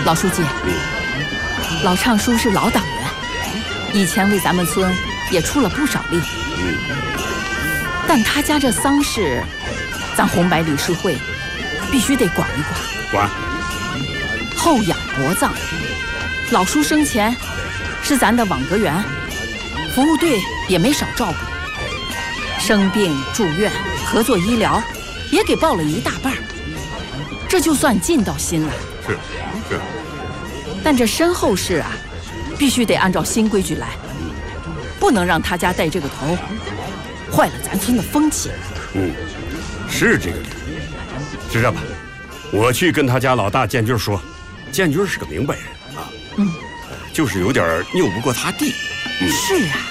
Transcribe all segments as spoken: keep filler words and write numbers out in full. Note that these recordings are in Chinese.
老书记，老畅叔是老党员，以前为咱们村也出了不少力。但他家这丧事，咱红白理事会必须得管一管。 管。 后仰薄葬，老叔生前是咱的网格员，服务队也没少照顾。生病住院，合作医疗也给报了一大半，这就算尽到心了。 是是。 但这身后事啊，必须得按照新规矩来，不能让他家带这个头，坏了咱村的风气。 嗯，是这个理。是这样吧，我去跟他家老大建军说，建军是个明白人啊， 嗯， 就是有点拗不过他弟。 嗯、是啊。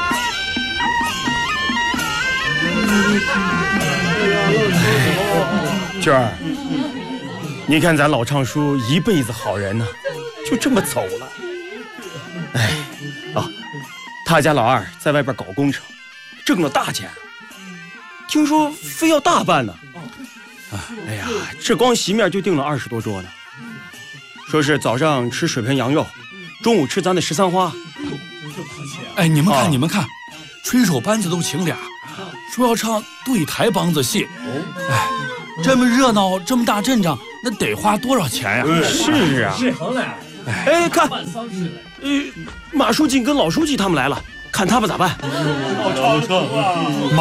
娟儿，你看咱老畅叔一辈子好人呢、啊，就这么走了。哎，啊，他家老二在外边搞工程，挣了大钱，听说非要大办呢。哎呀，这光席面就订了二十多桌呢。说是早上吃水盆羊肉，中午吃咱的十三花。 哎，你们看， 啊、 你们看，吹手班子都请俩，说要唱对台梆子戏。哎，这么热闹，这么大阵仗，那得花多少钱呀？ 是啊。哎，看，呃，马书记跟老书记他们来了，看他们咋办？ 马